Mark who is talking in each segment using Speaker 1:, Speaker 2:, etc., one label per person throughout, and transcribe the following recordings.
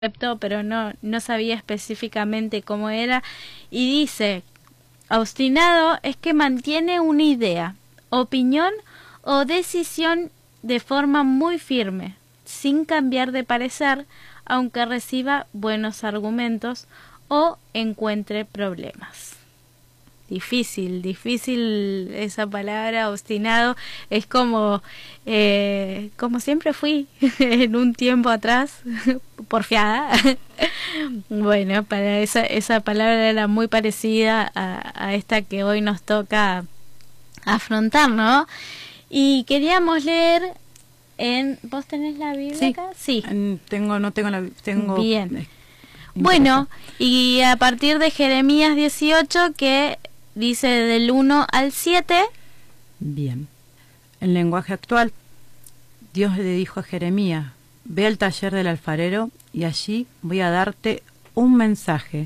Speaker 1: pero no sabía específicamente cómo era, y dice: obstinado es que mantiene una idea, opinión o decisión de forma muy firme, sin cambiar de parecer, aunque reciba buenos argumentos o encuentre problemas. Difícil esa palabra, obstinado. Es como siempre fui en un tiempo atrás, porfiada. Bueno, para esa palabra era muy parecida a esta que hoy nos toca afrontar, ¿no? Y queríamos leer ¿vos tenés la Biblia acá? Sí.
Speaker 2: Tengo.
Speaker 1: Bien. Bueno, y a partir de Jeremías 18, que dice del 1 al 7.
Speaker 2: Bien. En lenguaje actual, Dios le dijo a Jeremías: ve al taller del alfarero y allí voy a darte un mensaje.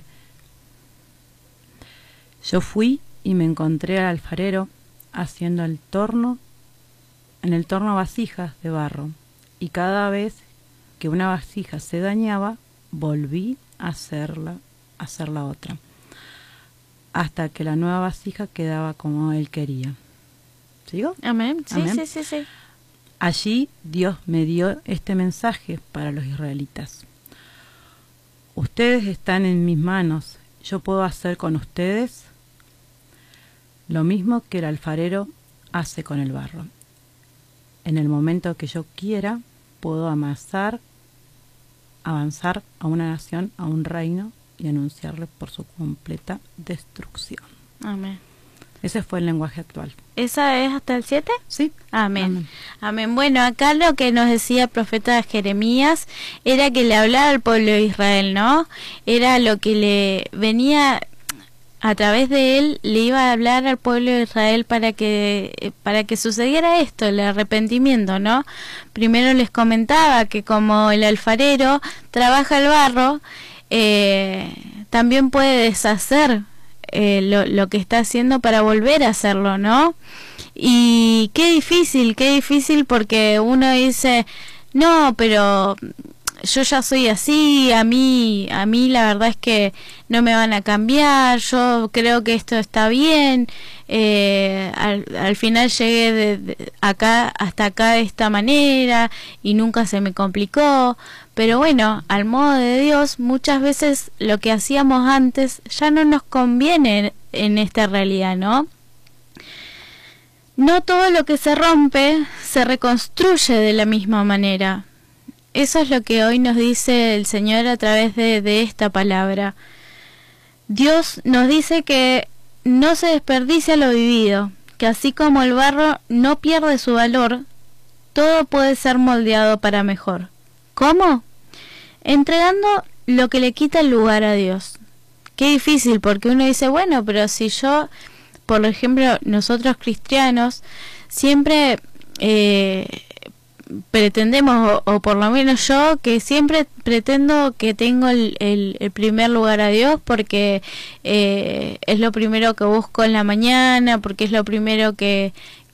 Speaker 2: Yo fui y me encontré al alfarero haciendo en el torno vasijas de barro, y cada vez que una vasija se dañaba, volví a hacer la otra, hasta que la nueva vasija quedaba como él quería. ¿Sigo?
Speaker 1: Amén. Sí,
Speaker 2: Amén.
Speaker 1: Sí.
Speaker 2: Allí Dios me dio este mensaje para los israelitas: ustedes están en mis manos, yo puedo hacer con ustedes lo mismo que el alfarero hace con el barro. En el momento que yo quiera, puedo avanzar a una nación, a un reino, y anunciarle por su completa destrucción.
Speaker 1: Amén.
Speaker 2: Ese fue el lenguaje actual.
Speaker 1: ¿Esa es hasta el 7?
Speaker 2: Sí.
Speaker 1: Amén. Bueno, acá lo que nos decía el profeta Jeremías era que le hablaba al pueblo de Israel, ¿no? Era lo que le venía a través de él, le iba a hablar al pueblo de Israel para que sucediera esto, el arrepentimiento, ¿no? Primero les comentaba que como el alfarero trabaja el barro, también puede deshacer lo que está haciendo para volver a hacerlo, ¿no? Y qué difícil, porque uno dice: no, pero yo ya soy así, a mí la verdad es que no me van a cambiar, yo creo que esto está bien, al final llegué hasta acá de esta manera y nunca se me complicó. Pero bueno, al modo de Dios, muchas veces lo que hacíamos antes ya no nos conviene en esta realidad, ¿no? No todo lo que se rompe se reconstruye de la misma manera. Eso es lo que hoy nos dice el Señor a través de esta palabra. Dios nos dice que no se desperdicia lo vivido, que así como el barro no pierde su valor, todo puede ser moldeado para mejor. ¿Cómo? Entregando lo que le quita el lugar a Dios. Qué difícil, porque uno dice: bueno, pero si yo, por ejemplo, nosotros cristianos, siempre pretendemos, o por lo menos yo, que siempre pretendo que tengo el primer lugar a Dios, porque es lo primero que busco en la mañana, porque es lo primero que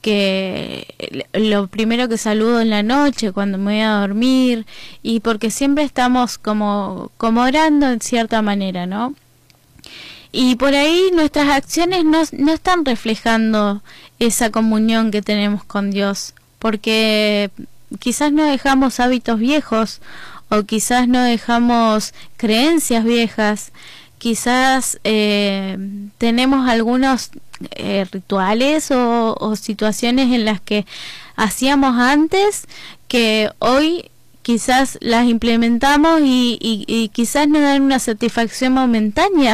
Speaker 1: saludo en la noche cuando me voy a dormir, y porque siempre estamos como orando en cierta manera, ¿no? Y por ahí nuestras acciones no están reflejando esa comunión que tenemos con Dios, porque quizás no dejamos hábitos viejos, o quizás no dejamos creencias viejas, quizás tenemos algunos rituales o situaciones en las que hacíamos antes, que hoy quizás las implementamos y quizás nos dan una satisfacción momentánea,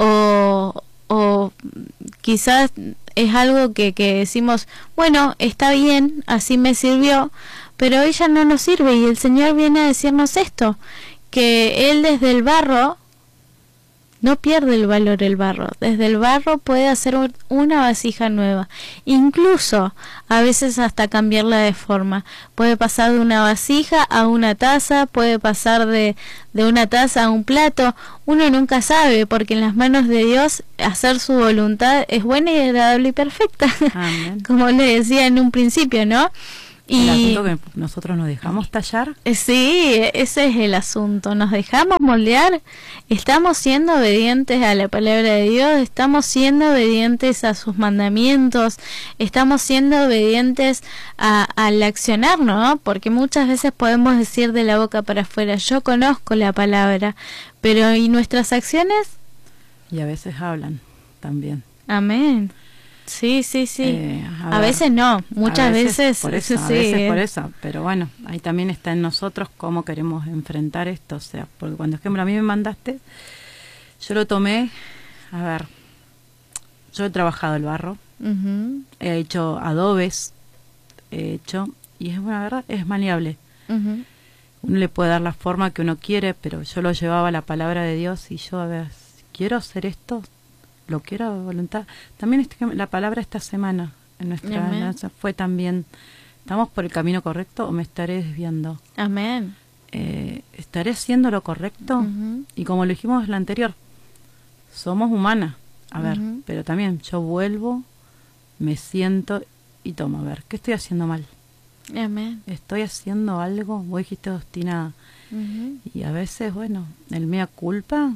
Speaker 1: o quizás es algo que decimos: bueno, está bien, así me sirvió, pero hoy ya no nos sirve. Y el Señor viene a decirnos esto, que Él desde el barro no pierde el valor el barro. Desde el barro puede hacer una vasija nueva. Incluso a veces hasta cambiarla de forma. Puede pasar de una vasija a una taza, puede pasar de una taza a un plato. Uno nunca sabe, porque en las manos de Dios hacer su voluntad es buena y agradable y perfecta. Amén. Como le decía en un principio, ¿no?
Speaker 2: El asunto que nosotros nos dejamos tallar.
Speaker 1: Sí, ese es el asunto. Nos dejamos moldear. Estamos siendo obedientes a la palabra de Dios. Estamos siendo obedientes a sus mandamientos. Estamos siendo obedientes al accionar, ¿no? Porque muchas veces podemos decir de la boca para afuera, yo conozco la palabra, pero ¿y nuestras acciones?
Speaker 2: Y a veces hablan también.
Speaker 1: Amén. Sí. A veces no, muchas veces
Speaker 2: por eso, a veces por eso, pero bueno, ahí también está en nosotros cómo queremos enfrentar esto, o sea, porque cuando, por ejemplo, a mí me mandaste, yo lo tomé, a ver, yo he trabajado el barro, he hecho adobes, y es una verdad, es maleable. Uno le puede dar la forma que uno quiere, pero yo lo llevaba a la palabra de Dios y yo, a ver, quiero hacer esto, lo quiero a voluntad. También la palabra esta semana en nuestra fue también, ¿estamos por el camino correcto o me estaré desviando?
Speaker 1: Amén.
Speaker 2: ¿Estaré haciendo lo correcto? Y como lo dijimos la anterior, somos humanas, a ver, pero también yo vuelvo, me siento y tomo, a ver, ¿qué estoy haciendo mal?
Speaker 1: Amén.
Speaker 2: ¿Estoy haciendo algo? Vos dijiste obstinada. Y a veces, bueno, el mea culpa...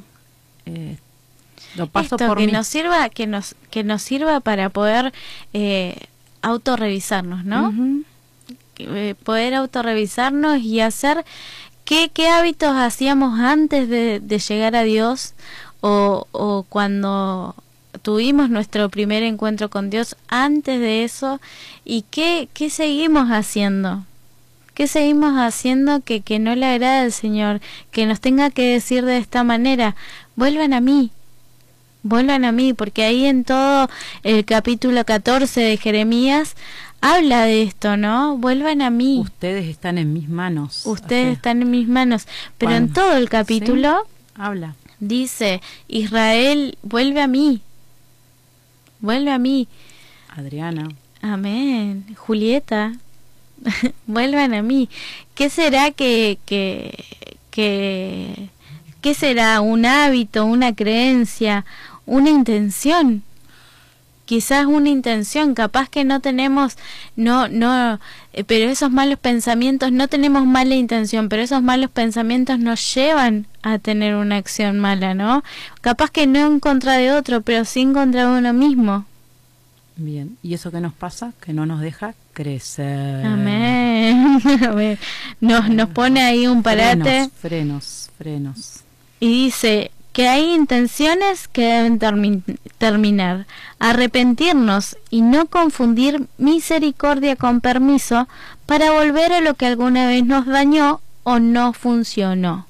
Speaker 2: lo paso
Speaker 1: esto,
Speaker 2: por
Speaker 1: que
Speaker 2: mí.
Speaker 1: nos sirva, que nos sirva para poder autorrevisarnos, ¿no? Poder autorrevisarnos y hacer qué hábitos hacíamos antes de llegar a Dios o cuando tuvimos nuestro primer encuentro con Dios, antes de eso, y qué seguimos haciendo. ¿Qué seguimos haciendo que no le agrada al Señor? Que nos tenga que decir de esta manera, vuelvan a mí, porque ahí en todo el capítulo 14 de Jeremías habla de esto, ¿no? Vuelvan a mí.
Speaker 2: Ustedes están en mis manos.
Speaker 1: Ustedes están en mis manos. Pero en todo el capítulo
Speaker 2: habla.
Speaker 1: Dice, Israel, vuelve a mí. Vuelve a mí.
Speaker 2: Adriana.
Speaker 1: Amén. Julieta. Vuelvan a mí. ¿Qué será qué será? ¿Un hábito, una creencia, una intención? Quizás una intención, capaz que no tenemos, pero esos malos pensamientos, no tenemos mala intención, pero esos malos pensamientos nos llevan a tener una acción mala, ¿no? Capaz que no en contra de otro, pero sí en contra de uno mismo.
Speaker 2: Bien, ¿y eso qué nos pasa? Que no nos deja crecer.
Speaker 1: Amén. Nos pone ahí un parate.
Speaker 2: Frenos.
Speaker 1: Y dice que hay intenciones que deben terminar. Arrepentirnos y no confundir misericordia con permiso para volver a lo que alguna vez nos dañó o no funcionó.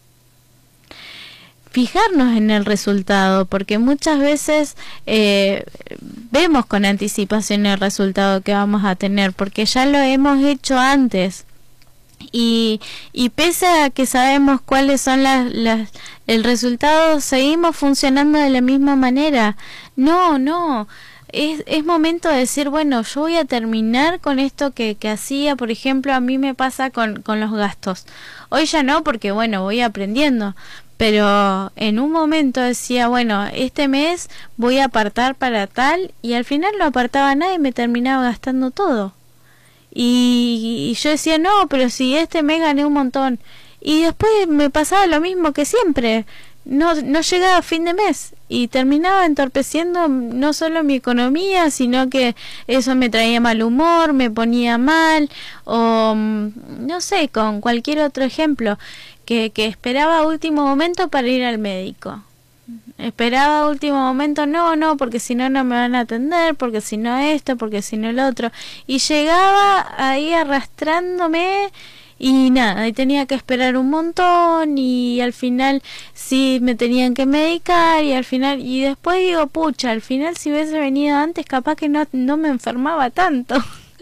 Speaker 1: Fijarnos en el resultado, porque muchas veces vemos con anticipación el resultado que vamos a tener, porque ya lo hemos hecho antes. Y pese a que sabemos cuáles son el resultado, seguimos funcionando de la misma manera. No, es momento de decir, bueno, yo voy a terminar con esto que hacía. Por ejemplo, a mí me pasa con los gastos. Hoy ya no, porque bueno, voy aprendiendo. Pero en un momento decía, bueno, este mes voy a apartar para tal, y al final no apartaba nada y me terminaba gastando todo. Y yo decía, no, pero si este mes gané un montón. Y después me pasaba lo mismo que siempre. No llegaba a fin de mes y terminaba entorpeciendo no solo mi economía, sino que eso me traía mal humor, me ponía mal, o no sé, con cualquier otro ejemplo, que esperaba a último momento para ir al médico. Esperaba a último momento, no, porque si no me van a atender, porque si no esto, porque si no el otro. Y llegaba ahí arrastrándome y nada, y tenía que esperar un montón, y al final sí me tenían que medicar, y al final, y después digo, pucha, al final si hubiese venido antes capaz que no me enfermaba tanto.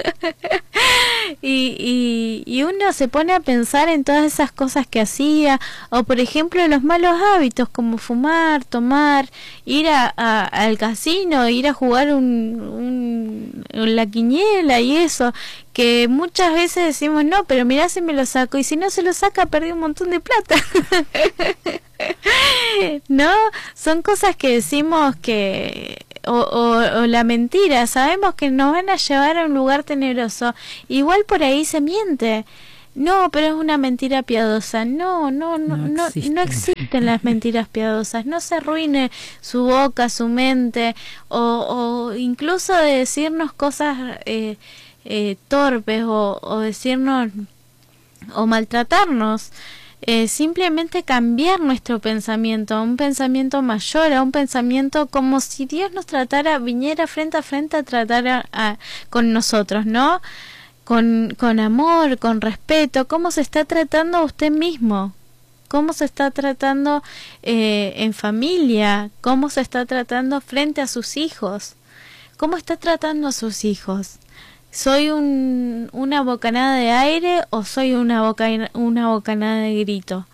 Speaker 1: y uno se pone a pensar en todas esas cosas que hacía, o por ejemplo los malos hábitos como fumar, tomar, ir al casino, ir a jugar la quiniela y eso, que muchas veces decimos, no, pero mirá si me lo saco, y si no se lo saca perdí un montón de plata. ¿No? Son cosas que decimos que o la mentira, sabemos que nos van a llevar a un lugar tenebroso, igual por ahí se miente. No, pero es una mentira piadosa. No existen las mentiras piadosas. No se arruine su boca, su mente, o incluso de decirnos cosas torpes, o decirnos, o maltratarnos. Simplemente cambiar nuestro pensamiento a un pensamiento mayor, a un pensamiento como si Dios nos tratara, viniera frente a frente a tratar con nosotros, ¿no? Con amor, con respeto. ¿Cómo se está tratando a usted mismo? ¿Cómo se está tratando en familia? ¿Cómo se está tratando frente a sus hijos? ¿Cómo está tratando a sus hijos? ¿Soy una bocanada de aire o soy una bocanada de grito?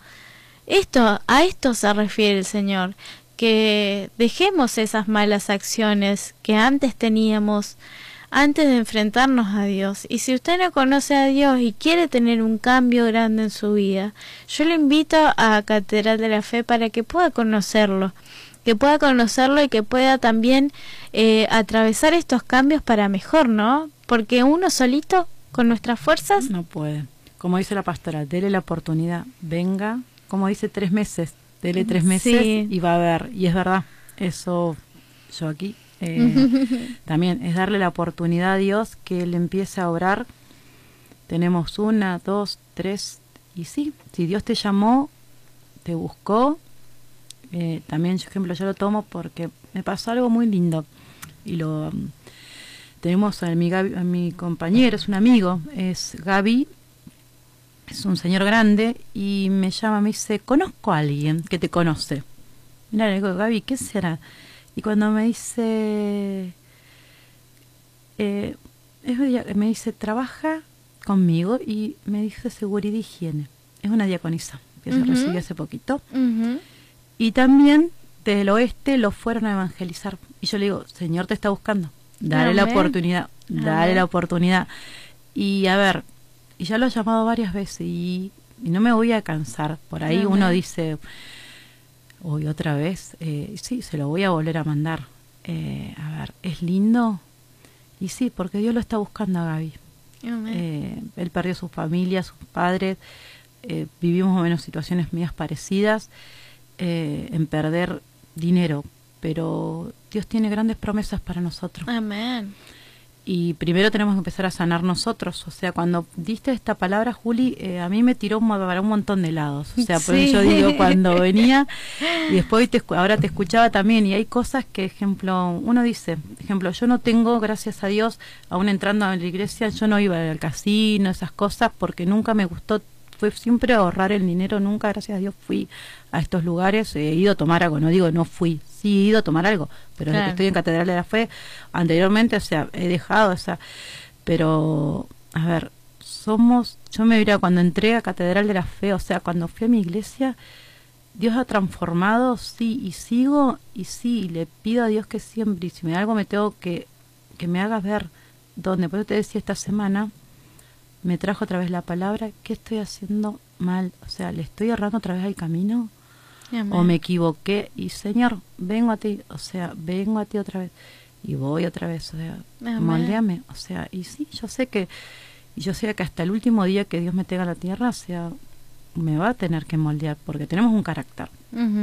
Speaker 1: A esto se refiere el Señor, que dejemos esas malas acciones que antes teníamos, antes de enfrentarnos a Dios. Y si usted no conoce a Dios y quiere tener un cambio grande en su vida, yo le invito a Catedral de la Fe para que pueda conocerlo, y que pueda también atravesar estos cambios para mejor, ¿no? Porque uno solito, con nuestras fuerzas,
Speaker 2: no puede. Como dice la pastora, dele la oportunidad, venga, como dice 3 meses, dele 3 meses
Speaker 1: sí.
Speaker 2: Y va a ver, y es verdad, eso yo aquí también es darle la oportunidad a Dios que Él empiece a orar. Tenemos 1, 2, 3, y sí, si Dios te llamó, te buscó, también, por ejemplo, yo lo tomo porque me pasó algo muy lindo, y lo tenemos a mi compañero, es un amigo, es Gaby, es un señor grande, y me llama, me dice, conozco a alguien que te conoce. Mira, le digo, Gaby, ¿qué será? Y cuando me dice, me dice, trabaja conmigo, y me dice seguridad y higiene. Es una diaconisa que se recibió hace poquito. Y también del oeste lo fueron a evangelizar. Y yo le digo, Señor te está buscando, dale la oportunidad, dale la oportunidad. Y a ver, y ya lo he llamado varias veces, y no me voy a cansar. Por ahí uno dice, hoy otra vez, sí, se lo voy a volver a mandar. A ver, ¿es lindo? Y sí, porque Dios lo está buscando a Gaby. Él perdió su familia, sus padres, vivimos más o menos situaciones medias parecidas, en perder dinero, pero Dios tiene grandes promesas para nosotros.
Speaker 1: Amén.
Speaker 2: Y primero tenemos que empezar a sanar nosotros. O sea, cuando diste esta palabra, Juli, a mí me tiró para un montón de lados. O sea, por eso yo digo, cuando venía, y después ahora te escuchaba también, y hay cosas que, ejemplo, uno dice, ejemplo, yo no tengo, gracias a Dios, aún entrando a la iglesia, yo no iba al casino, esas cosas, porque nunca me gustó. Fue siempre ahorrar el dinero, nunca, gracias a Dios, fui a estos lugares, he ido a tomar algo, no digo no fui, sí he ido a tomar algo, pero desde que estoy en Catedral de la Fe, anteriormente, o sea, he dejado, o sea, pero, a ver, yo me diría, cuando entré a Catedral de la Fe, o sea, cuando fui a mi iglesia, Dios ha transformado, sí, y sigo, y sí, y le pido a Dios que siempre, y si me da algo me tengo que me haga ver dónde, por eso te decía esta semana, me trajo otra vez la palabra, ¿qué estoy haciendo mal? O sea, ¿le estoy errando otra vez al camino? Amén. ¿O me equivoqué? Y Señor, vengo a ti, o sea, vengo a ti otra vez. Y voy otra vez, o sea, moldeame. O sea, y sí, yo sé que hasta el último día que Dios me tenga a la tierra, o sea, me va a tener que moldear, porque tenemos un carácter.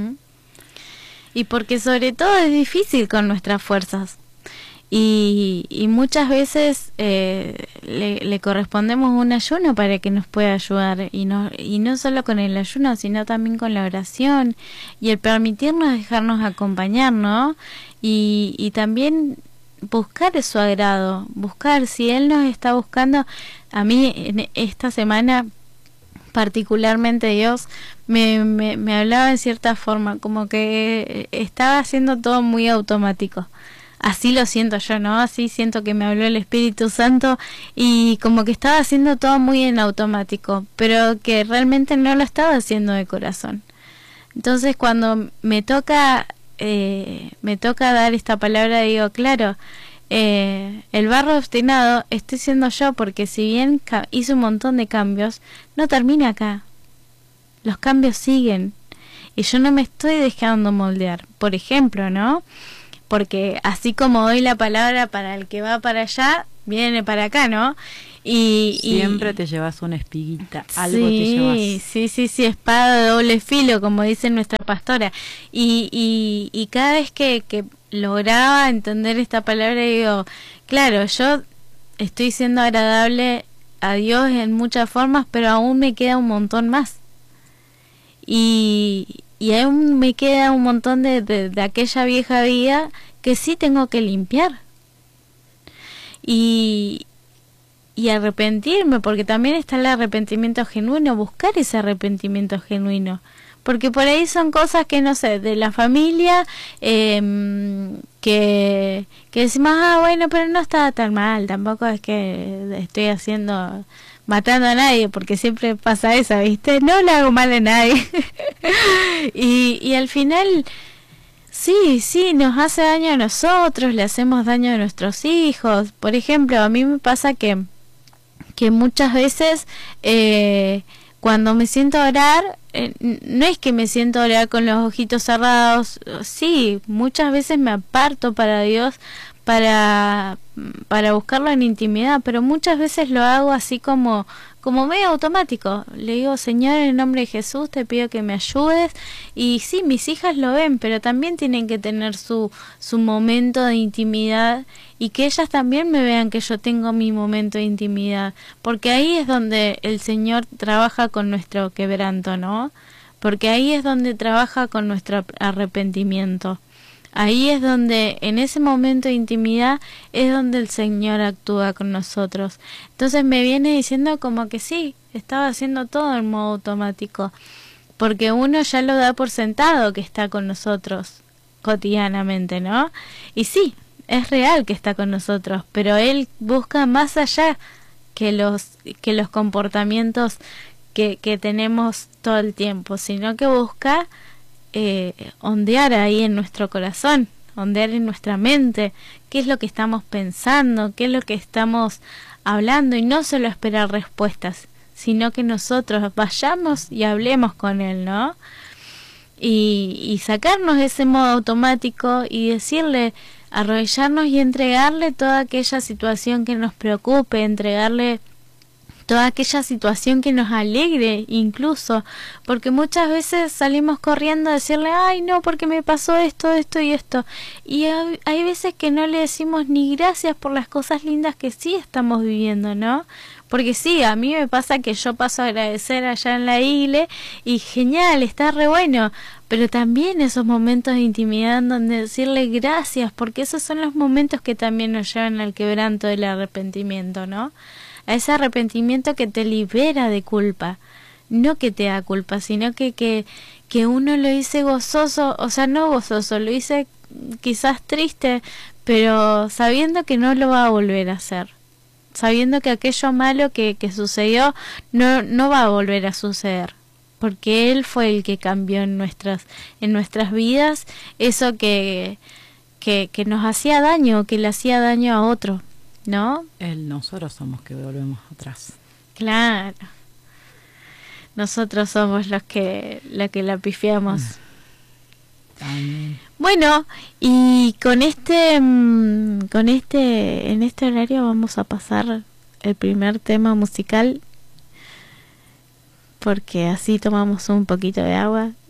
Speaker 1: Y porque sobre todo es difícil con nuestras fuerzas. Y muchas veces le correspondemos un ayuno para que nos pueda ayudar, y no solo con el ayuno, sino también con la oración y el permitirnos dejarnos acompañar, ¿no? Y también buscar su agrado, buscar si Él nos está buscando. A mí en esta semana particularmente Dios me hablaba en cierta forma, como que estaba haciendo todo muy automático. Así lo siento yo, ¿no? Así siento que me habló el Espíritu Santo, y como que estaba haciendo todo muy en automático, pero que realmente no lo estaba haciendo de corazón. Entonces cuando me toca dar esta palabra, digo, claro, el barro obstinado estoy siendo yo, porque si bien hice un montón de cambios, no termina acá. Los cambios siguen, y yo no me estoy dejando moldear. Por ejemplo, ¿no? porque así como doy la palabra para el que va para allá, viene para acá, ¿no? Y
Speaker 2: siempre te llevas una espiguita, algo
Speaker 1: sí,
Speaker 2: te llevas.
Speaker 1: sí, espada de doble filo, como dice nuestra pastora. Y cada vez que lograba entender esta palabra, digo, claro, yo estoy siendo agradable a Dios en muchas formas, pero aún me queda un montón más. Y aún me queda un montón de aquella vieja vida que sí tengo que limpiar. Y arrepentirme, porque también está el arrepentimiento genuino, buscar ese arrepentimiento genuino. Porque por ahí son cosas que, no sé, de la familia, que decimos, bueno, pero no estaba tan mal, tampoco es que estoy matando a nadie, porque siempre pasa eso, ¿viste? No le hago mal a nadie. y al final, sí, nos hace daño a nosotros, le hacemos daño a nuestros hijos. Por ejemplo, a mí me pasa que muchas veces cuando me siento a orar, no es que me siento a orar con los ojitos cerrados, sí, muchas veces me aparto para Dios para buscarlo en intimidad, pero muchas veces lo hago así como medio automático. Le digo, Señor, en el nombre de Jesús te pido que me ayudes. Y sí, mis hijas lo ven, pero también tienen que tener su momento de intimidad, y que ellas también me vean que yo tengo mi momento de intimidad, porque ahí es donde el Señor trabaja con nuestro quebranto, ¿no? Porque ahí es donde trabaja con nuestro arrepentimiento. Ahí es donde, en ese momento de intimidad, es donde el Señor actúa con nosotros. Entonces me viene diciendo como que sí, estaba haciendo todo en modo automático, porque uno ya lo da por sentado que está con nosotros cotidianamente, ¿no? Y sí, es real que está con nosotros, pero Él busca más allá que los comportamientos que tenemos todo el tiempo, sino que busca ondear ahí en nuestro corazón, ondear en nuestra mente, qué es lo que estamos pensando, qué es lo que estamos hablando, y no solo esperar respuestas, sino que nosotros vayamos y hablemos con Él, ¿no? Y sacarnos de ese modo automático y decirle, arrodillarnos y entregarle toda aquella situación que nos preocupe, entregarle toda aquella situación que nos alegre incluso, porque muchas veces salimos corriendo a decirle, ay no, porque me pasó esto y esto, y hay veces que no le decimos ni gracias por las cosas lindas que sí estamos viviendo, ¿no? Porque sí, a mí me pasa que yo paso a agradecer allá en la iglesia y genial, está re bueno, pero también esos momentos de intimidad en donde decirle gracias, porque esos son los momentos que también nos llevan al quebranto del arrepentimiento, ¿no? A ese arrepentimiento que te libera de culpa, no que te da culpa, sino que uno lo dice gozoso, o sea, no gozoso, lo dice quizás triste, pero sabiendo que no lo va a volver a hacer, sabiendo que aquello malo que sucedió no va a volver a suceder, porque Él fue el que cambió en nuestras vidas eso que nos hacía daño, que le hacía daño a otro, ¿no?
Speaker 2: Nosotros somos que volvemos atrás.
Speaker 1: Claro. Nosotros somos los que la pifiamos.
Speaker 2: También.
Speaker 1: Bueno, y en este horario vamos a pasar el primer tema musical, porque así tomamos un poquito de agua